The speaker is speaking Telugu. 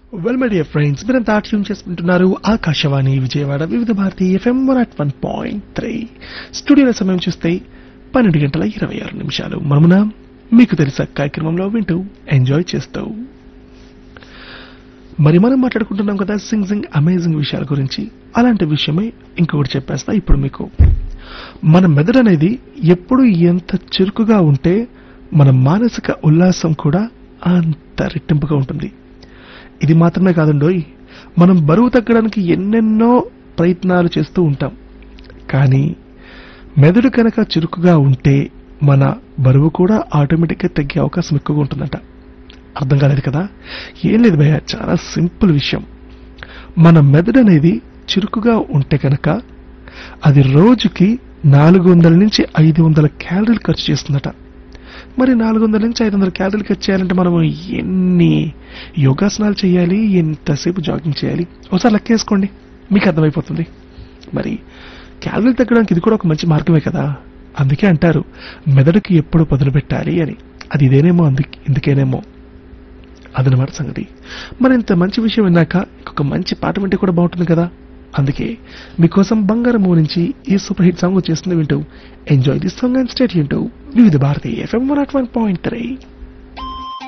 వెల్ మై డియర్ ఫ్రెండ్స్, మీరంతా ట్యూన్ చేసుకుంటున్నారు ఆకాశవాణి విజయవాడ వివిధ భారతి ఎఫ్ఎం 101.3. స్టూడియోల సమయం చూస్తే 12:26 మనమున మీకు తెలుసా కార్యక్రమంలో వింటూ ఎంజాయ్ చేస్తూ మరి మనం మాట్లాడుకుంటున్నాం కదా సింగ్ అమేజింగ్ విషయాల గురించి. అలాంటి విషయమే ఇంకొకటి చెప్పేస్తా ఇప్పుడు మీకు. మన మెదడు అనేది ఎప్పుడు ఎంత చురుకుగా ఉంటే మన మానసిక ఉల్లాసం కూడా అంత రెట్టింపుగా ఉంటుంది. ఇది మాత్రమే కాదండోయ్, మనం బరువు తగ్గడానికి ఎన్నెన్నో ప్రయత్నాలు చేస్తూ ఉంటాం. కానీ మెదడు కనుక చురుకుగా ఉంటే మన బరువు కూడా ఆటోమేటిక్గా తగ్గే అవకాశం ఎక్కువగా ఉంటుందంట. అర్థం కాలేదు కదా? ఏం లేదు భయ్య, చాలా సింపుల్ విషయం. మన మెదడు అనేది చురుకుగా ఉంటే కనుక అది రోజుకి 400 నుంచి 500 క్యాలరీలు ఖర్చు చేస్తుందట. మరి 400 నుంచి 500 క్యాలరీలు ఖర్చు చేయాలంటే మనం ఎన్ని యోగాసనాలు చేయాలి, ఎంతసేపు జాగింగ్ చేయాలి, ఒకసారి లెక్కేసుకోండి, మీకు అర్థమైపోతుంది. మరి క్యాలరీలు తగ్గడానికి ఇది కూడా ఒక మంచి మార్గమే కదా. అందుకే అంటారు మెదడుకి ఎప్పుడు పదును పెట్టాలి అని. అది ఇదేనేమో, ఇందుకేనేమో అదనమాట సంగతి. మరి ఇంత మంచి విషయం విన్నాక ఇంకొక మంచి పాట వింటే కూడా బాగుంటుంది కదా. అందుకే మీకోసం బంగారం నుంచి ఈ సూపర్ హిట్ సాంగ్ వచ్చేస్తుంది. వింటూ enjoy this song and stay tuned to వివిధ భారతి ఎఫ్ఎం 101.3.